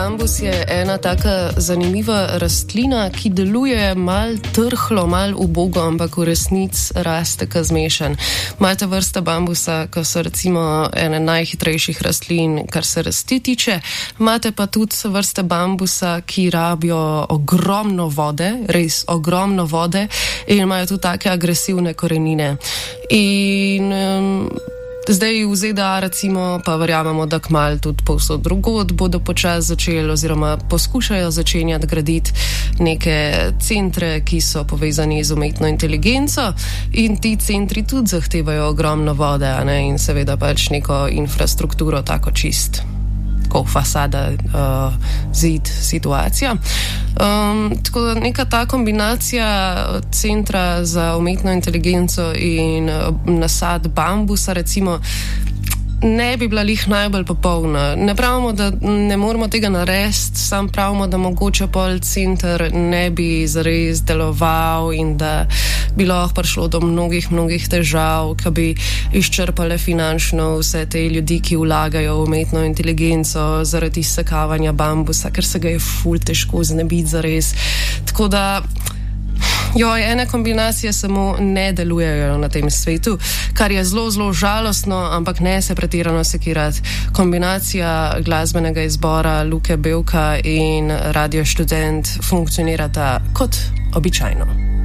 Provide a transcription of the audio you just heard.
bambus je ena taka zanimiva rastlina, ki deluje mal trhlo, mal ubogo, ampak v resnici raste ka zmešan. Imate vrste bambusa, ki so recimo ene najhitrejših rastlin, kar se rasti tiče. Imate pa tudi vrste bambusa, ki rabijo ogromno vode, res ogromno vode in imajo tudi take agresivne korenine. In zdaj v ZDA recimo pa verjamemo, da kmalu tudi povsod drugod bodo počasi začeli oziroma poskušajo začenjati graditi neke centre, ki so povezani z umetno inteligenco in ti centri tudi zahtevajo ogromno vode, a ne? In seveda pač neko infrastrukturo tako čist. Fasada, zid, situacija. Tako da neka ta kombinacija centra za umetno inteligenco in nasad bambusa recimo ne bi bila lih najbolj popolna. Ne pravimo, da ne moramo tega narediti, sam pravimo, da mogoče pol center ne bi zares deloval in da bi lahko prišlo do mnogih težav, ki bi izčrpale finančno vse te ljudi, ki vlagajo v umetno inteligenco zaradi izsekavanja bambusa, ker se ga je ful težko znebiti zares. Tako da ene kombinacije samo ne delujejo na tem svetu, kar je zelo žalostno, ampak ne se pretirano sekirati. Kombinacija glasbenega izbora Luke Bevka in Radio Študent funkcionirata kot običajno.